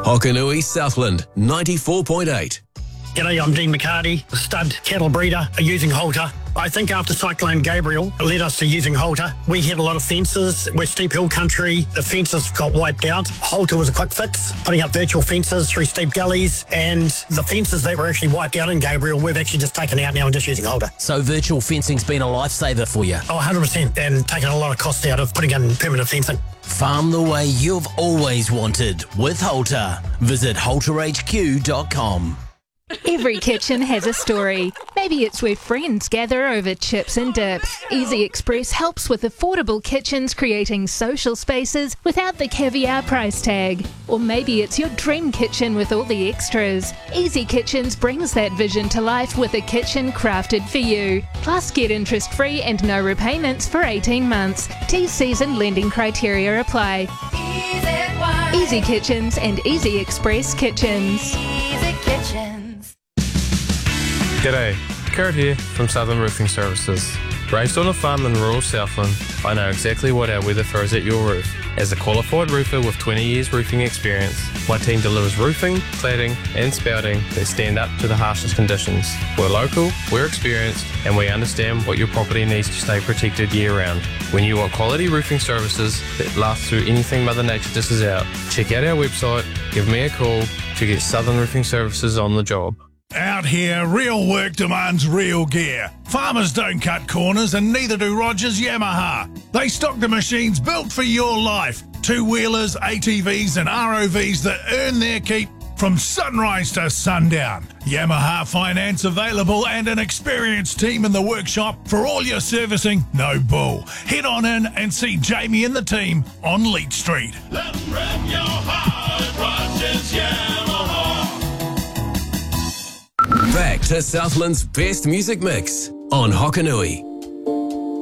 Hokanui Southland 94.8. G'day, I'm Dean McCarty, a stud cattle breeder using Halter. I think after Cyclone Gabriel led us to using Halter. We had a lot of fences. We're steep hill country. The fences got wiped out. Halter was a quick fix, putting up virtual fences through steep gullies, and the fences that were actually wiped out in Gabriel, we've actually just taken out now and just using Halter. So virtual fencing's been a lifesaver for you? Oh, 100%, and taken a lot of cost out of putting in permanent fencing. Farm the way you've always wanted with Halter. Visit halterhq.com. Every kitchen has a story. Maybe it's where friends gather over chips and dip. Easy Express helps with affordable kitchens, creating social spaces without the caviar price tag. Or maybe it's your dream kitchen with all the extras. Easy Kitchens brings that vision to life with a kitchen crafted for you. Plus, get interest-free and no repayments for 18 months. T-C's and lending criteria apply. Easy Kitchens and Easy Express Kitchens. Easy Kitchens. G'day, Kurt here from Southern Roofing Services. Raised on a farm in rural Southland, I know exactly what our weather throws at your roof. As a qualified roofer with 20 years roofing experience, my team delivers roofing, cladding and spouting that stand up to the harshest conditions. We're local, we're experienced, and we understand what your property needs to stay protected year round. When you want quality roofing services that last through anything Mother Nature dishes out, check out our website, give me a call to get Southern Roofing Services on the job. Out here, real work demands real gear. Farmers don't cut corners and neither do Rogers Yamaha. They stock the machines built for your life. Two-wheelers, ATVs and ROVs that earn their keep from sunrise to sundown. Yamaha finance available and an experienced team in the workshop for all your servicing. No bull. Head on in and see Jamie and the team on Leach Street. Let 'em rip your heart, Rogers Yamaha. Back to Southland's best music mix on Hokanui.